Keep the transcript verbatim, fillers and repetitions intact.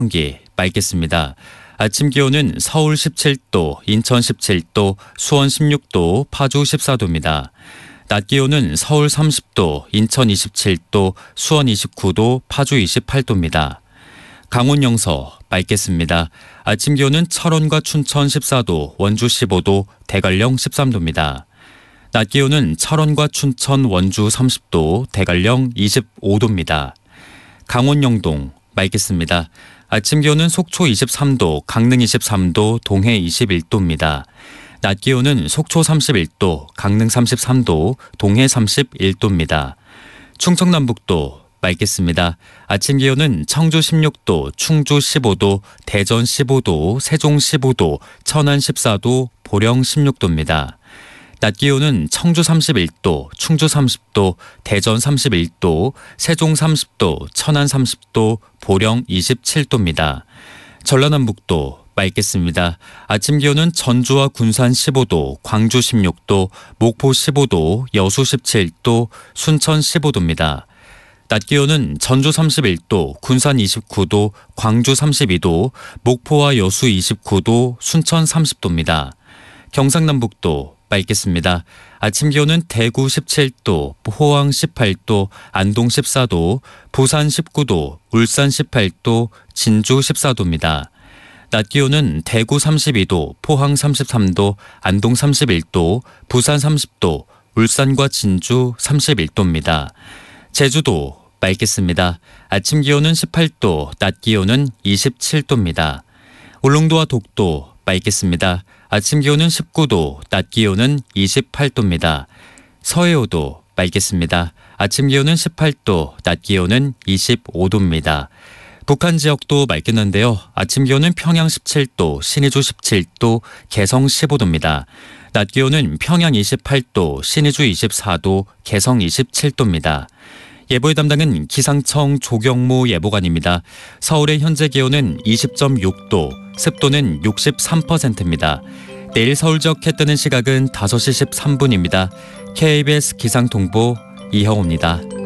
경기 맑겠습니다. 아침 기온은 서울 십칠 도, 인천 십칠 도, 수원 십육 도, 파주 십사 도입니다. 낮 기온은 서울 삼십 도, 인천 이십칠 도, 수원 이십구 도, 파주 이십팔 도입니다. 강원 영서 맑겠습니다. 아침 기온은 철원과 춘천 십사 도, 원주 십오 도, 대관령 십삼 도입니다. 낮 기온은 철원과 춘천, 원주 삼십 도, 대관령 이십오 도입니다. 강원 영동 맑겠습니다. 아침 기온은 속초 이십삼 도, 강릉 이십삼 도, 동해 이십일 도입니다. 낮 기온은 속초 삼십일 도, 강릉 삼십삼 도, 동해 삼십일 도입니다. 충청남북도 맑겠습니다. 아침 기온은 청주 십육 도, 충주 십오 도, 대전 십오 도, 세종 십오 도, 천안 십사 도, 보령 십육 도입니다. 낮 기온은 청주 삼십일 도, 충주 삼십 도, 대전 삼십일 도, 세종 삼십 도, 천안 삼십 도, 보령 이십칠 도입니다. 전라남북도 맑겠습니다. 아침 기온은 전주와 군산 십오 도, 광주 십육 도, 목포 십오 도, 여수 십칠 도, 순천 십오 도입니다. 낮 기온은 전주 삼십일 도, 군산 이십구 도, 광주 삼십이 도, 목포와 여수 이십구 도, 순천 삼십 도입니다. 경상남북도 맑겠습니다. 아침 기온은 대구 십칠 도, 포항 십팔 도, 안동 십사 도, 부산 십구 도, 울산 십팔 도, 진주 십사 도입니다. 낮 기온은 대구 삼십이 도, 포항 삼십삼 도, 안동 삼십일 도, 부산 삼십 도, 울산과 진주 삼십일 도입니다. 제주도 맑겠습니다. 아침 기온은 십팔 도, 낮 기온은 이십칠 도입니다. 울릉도와 독도 맑겠습니다. 아침 기온은 십구 도, 낮 기온은 이십팔 도입니다. 서해오도 맑겠습니다. 아침 기온은 십팔 도, 낮 기온은 이십오 도입니다. 북한 지역도 맑겠는데요. 아침 기온은 평양 십칠 도, 신의주 십칠 도, 개성 십오 도입니다. 낮 기온은 평양 이십팔 도, 신의주 이십사 도, 개성 이십칠 도입니다. 예보의 담당은 기상청 조경모 예보관입니다. 서울의 현재 기온은 이십 점 육 도, 습도는 육십삼 퍼센트입니다. 내일 서울 지역 해 뜨는 시각은 다섯 시 십삼 분입니다. 케이비에스 기상통보 이형우입니다.